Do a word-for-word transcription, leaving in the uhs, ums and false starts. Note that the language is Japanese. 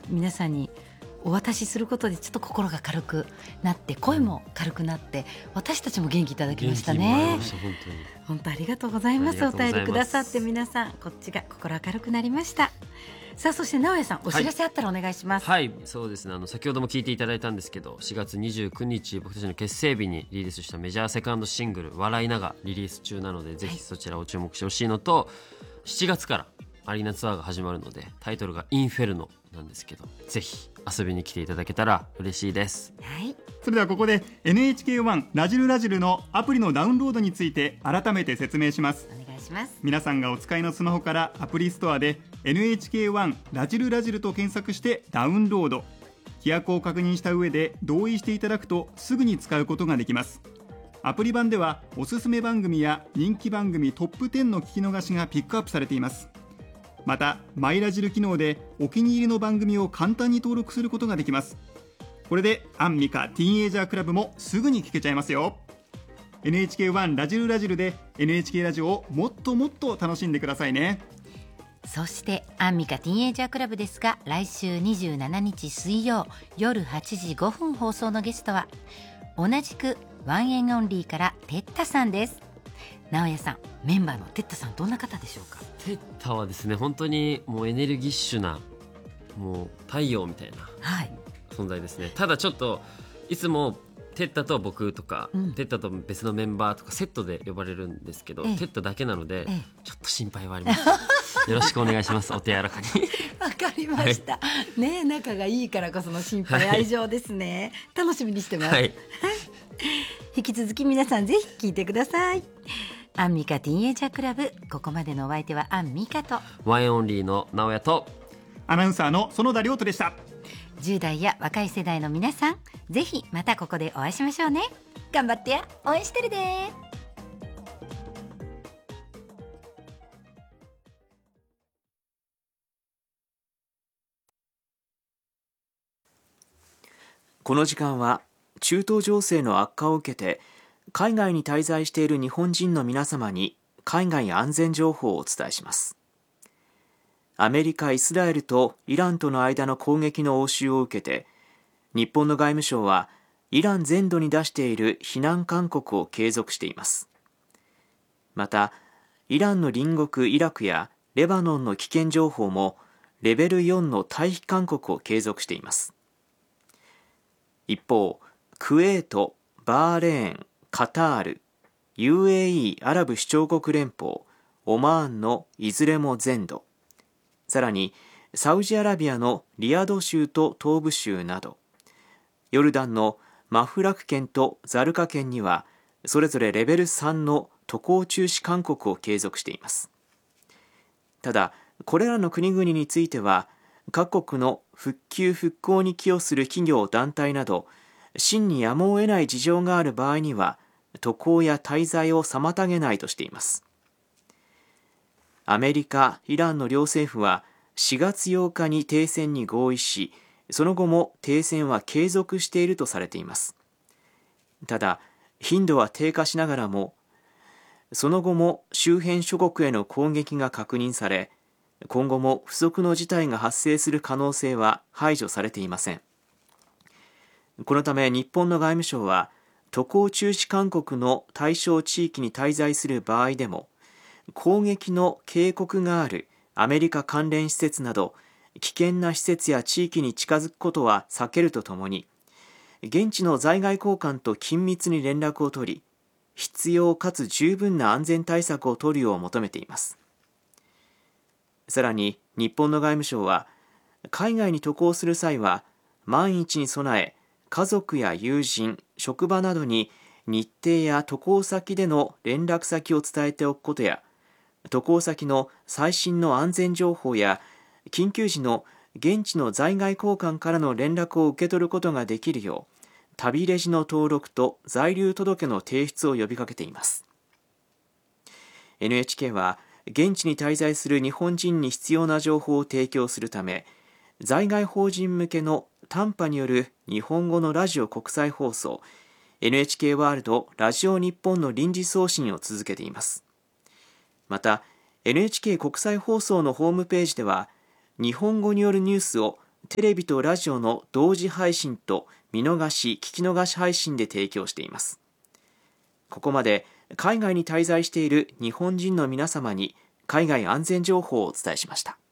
皆さんにお渡しすることでちょっと心が軽くなって声も軽くなって私たちも元気いただきましたね。 元気もらいました。本当に本当ありがとうございます。お便りくださって皆さんこっちが心明るくなりました。さあそして直哉さんお知らせあったらお願いします。 はい、はい、そうですね、あの先ほども聞いていただいたんですけどしがつにじゅうくにち僕たちの結成日にリリースしたメジャーセカンドシングル笑いながリリース中なので、ぜひそちらを注目してほしいのと、しちがつからアリーナツアーが始まるのでタイトルがインフェルノなんですけど、ぜひ遊びに来ていただけたら嬉しいです。 はい、 それではここで エヌエイチケーワン ラジルラジルのアプリのダウンロードについて改めて説明します。 お願いします。 皆さんがお使いのスマホからアプリストアで エヌエイチケーワン ラジルラジルと検索してダウンロード、規約を確認した上で同意していただくとすぐに使うことができます。アプリ版ではおすすめ番組や人気番組トップじゅうの聞き逃しがピックアップされています。またマイラジル機能でお気に入りの番組を簡単に登録することができます。これでアンミカティーンエイジャークラブもすぐに聞けちゃいますよ。 エヌエイチケーワン ラジルラジルで エヌエイチケー ラジオをもっともっと楽しんでくださいね。 そしてアンミカティーンエイジャークラブですが、来週にじゅうしちにち水曜夜はちじごふん放送のゲストは同じくワンエンオンリーからテッタさんです。直哉さん、メンバーのテッタさんどんな方でしょうか？ テッタはですね、本当にもうエネルギッシュなもう太陽みたいな存在ですね。ただちょっといつもテッタと僕とか、うん、テッタと別のメンバーとかセットで呼ばれるんですけど、テッタだけなので、ええ、ちょっと心配はありますよろしくお願いします。お手柔らかにわかりました、はい、ね、仲がいいからこその心配、はい、愛情ですね。楽しみにしてます、はい、引き続き皆さんぜひ聞いてください。アンミカティーンエイジャークラブ、ここまでのお相手はアンミカとワンエンオンリーの直哉とアナウンサーの園田亮斗でした。 じゅう代や若い世代の皆さん、ぜひまたここでお会いしましょうね。頑張ってや、応援してるで。 この時間は中東情勢の悪化を受けて海外に滞在している日本人の皆様に海外安全情報をお伝えします。アメリカ、イスラエルとイランとの間の攻撃の応酬を受けて、日本の外務省はイラン全土に出している避難勧告を継続しています。また、イランの隣国イラクやレバノンの危険情報もレベルよんの退避勧告を継続しています。一方、クウェート、バーレーン、カタール、ユーエーイー アラブ首長国連邦、オマーンのいずれも全土、さらにサウジアラビアのリヤド州と東部州など、ヨルダンのマフラク県とザルカ県にはそれぞれレベルさんの渡航中止勧告を継続しています。ただ、これらの国々については各国の復旧復興に寄与する企業団体など真にやむを得ない事情がある場合には渡航や滞在を妨げないとしています。アメリカ、イランの両政府はしがつようかに停戦に合意し、その後も停戦は継続しているとされています。ただ、頻度は低下しながらも、その後も周辺諸国への攻撃が確認され、今後も不測の事態が発生する可能性は排除されていません。このため日本の外務省は、渡航中止勧告の対象地域に滞在する場合でも、攻撃の警告があるアメリカ関連施設など危険な施設や地域に近づくことは避けるとともに、現地の在外公館と緊密に連絡を取り、必要かつ十分な安全対策を取るよう求めています。さらに日本の外務省は、海外に渡航する際は万一に備え、家族や友人、職場などに日程や渡航先での連絡先を伝えておくことや、渡航先の最新の安全情報や緊急時の現地の在外公館からの連絡を受け取ることができるよう、旅レジの登録と在留届の提出を呼びかけています。 エヌエイチケー は現地に滞在する日本人に必要な情報を提供するため、在外邦人向けの短波による日本語のラジオ国際放送 エヌエイチケー ワールドラジオ日本の臨時送信を続けています。また エヌエイチケー 国際放送のホームページでは、日本語によるニュースをテレビとラジオの同時配信と見逃し・聞き逃し配信で提供しています。ここまで海外に滞在している日本人の皆様に海外安全情報をお伝えしました。